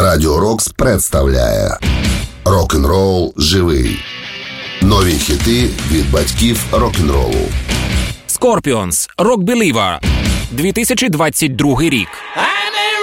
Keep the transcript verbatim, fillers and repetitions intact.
Радіо Рокс представляє Рок-н-рол живий. Нові хіти від батьків рок-н-ролу. Scorpions, Rock Believer, дві тисячі двадцять другий рік.